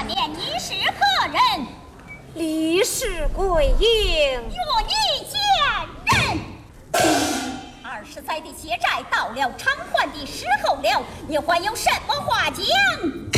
念你是何人？ 李氏贵英， 与你见人。20载的血债到了偿还的时候了，你还有什么话讲？